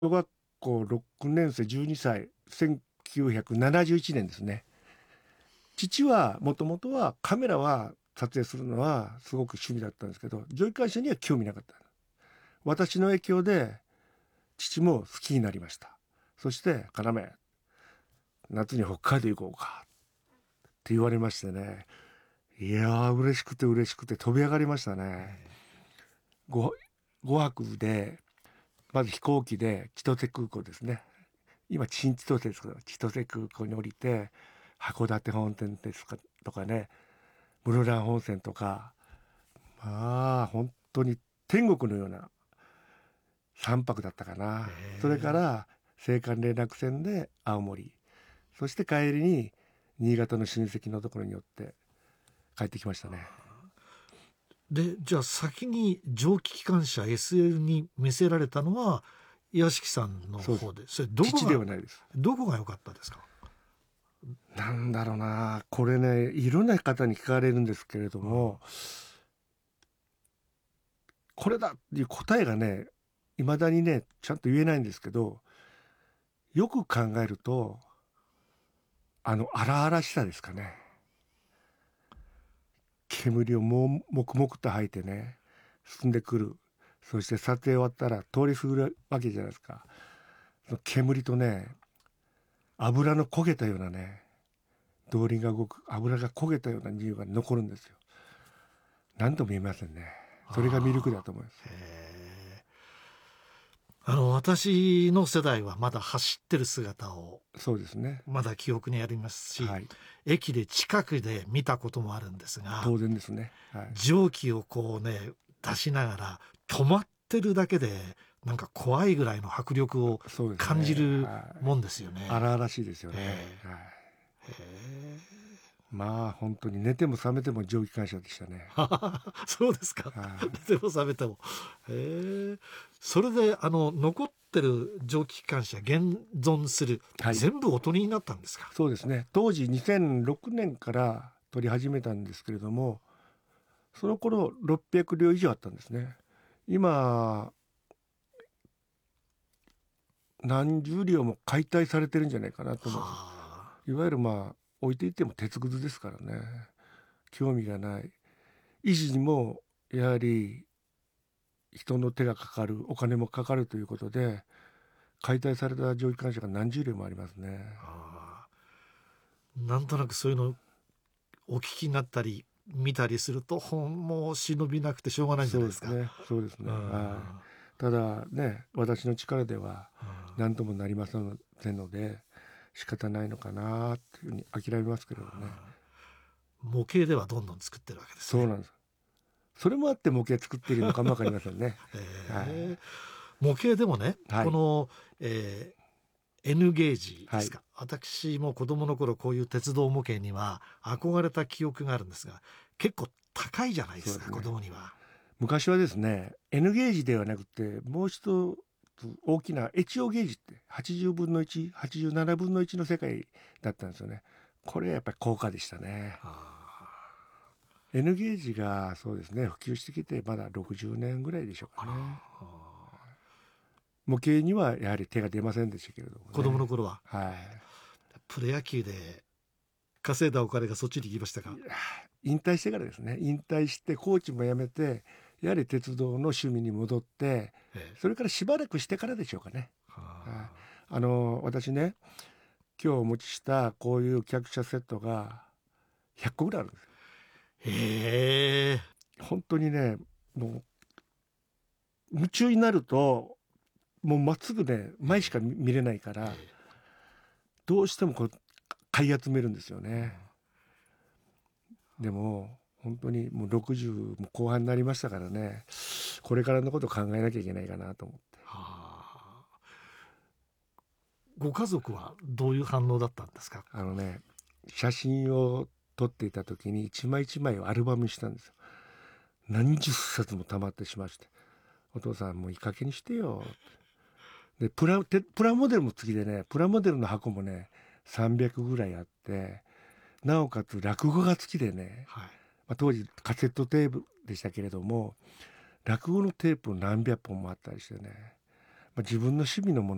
小学校6年生12歳、1971年ですね。父はもともとはカメラは撮影するのはすごく趣味だったんですけど、上位会社には興味なかった。私の影響で父も好きになりました。そして要、夏に北海道行こうかって言われましてね、いやー嬉しくて嬉しくて飛び上がりましたね。5泊で、まず飛行機で千歳空港ですね。今新千歳ですけど、千歳空港に降りて函館本線ですかとかね、室蘭本線とか、まあ本当に天国のような3泊だったかな。それから青函連絡船で青森、そして帰りに新潟の親戚のところに寄って帰ってきましたね。 で、じゃあ先に蒸気機関車 SL に見せられたのは屋敷さんの方で、それ父ではないです。 どこが良かったですか？ なんだろうな、これね、いろんな方に聞かれるんですけれども、これだっていう答えがね、いまだにねちゃんと言えないんですけど、よく考えると荒々しさですかね。煙をもう黙々と吐いてね進んでくる。そして撮影終わったら通り過ぎるわけじゃないですか。その煙とね、油の焦げたようなね、動輪が動く油が焦げたような匂いが残るんですよ。何とも言えませんね。それが魅力だと思います。 私の世代はまだ走ってる姿をそうですね、 まだ記憶にありますし、 はい、 駅で近くで見たこともあるんですが、 当然ですね、はい、 蒸気をこうね出しながら止まってるだけでなんか怖いぐらいの迫力をそうですね、 感じるはい、 もんですよね。 荒々しいですよね、はい、まあ本当に寝ても覚めても蒸気機関車でしたね。 そうですか。 は寝ても覚めても。それで残ってる蒸気機関車現存する、 はい、 全部お取りになったんですか？ そうですね。当時2006年から撮り始めたんですけれども、その頃600両以上あったんですね。今何十両も解体されてるんじゃないかなと思います。いわゆる置いていても鉄くずですからね、興味がない。維持にもやはり人の手がかかる、お金もかかるということで解体された蒸気機関車が何十両もありますね。 なんとなくそういうのお聞きになったり見たりするともう忍びなくてしょうがないんじゃないですか。 そうですね、はい、ただね、私の力では何ともなりませんので仕方ないのかなっていうふうに諦めますけれどね。 模型ではどんどん作ってるわけですね。 そうなんです。それもあって模型作っているのかも分かりませんね。 模型でもね、 はい、 この、N ゲージですか、 はい、 私も子供の頃こういう鉄道模型には憧れた記憶があるんですが、結構高いじゃないですか、子供には。 昔はですね N ゲージではなくてもう一つ大きなエチオゲージって80分の1、87分の1の世界だったんですよね。これやっぱり高価でしたね。N ゲージがそうですね、普及してきてまだ60年ぐらいでしょうかね。模型にはやはり手が出ませんでしたけれども、ね、 子供の頃は、 はい、 プロ野球で稼いだお金がそっちに行きましたか？ 引退してからですね。引退してコーチも辞めてやはり鉄道の趣味に戻って、それからしばらくしてからでしょうかね。私ね、今日お持ちしたこういう客車セットが100個ぐらいあるんですよ。本当にね、もう夢中になるともうまっすぐね前しか見れないから、どうしてもこう買い集めるんですよね。でも本当にもう60も後半になりましたからね、これからのことを考えなきゃいけないかなと思って。 ご家族はどういう反応だったんですか？ 写真を撮っていた時に一枚一枚をアルバムにしたんですよ。何十冊も溜まってしまして、お父さんもういい加減にしてよ。でプラモデルも次でね、プラモデルの箱もね300ぐらいあって、なおかつ落語が好きでね、当時カセットテープでしたけれども落語のテープ何百本もあったりしてね、自分の趣味のもの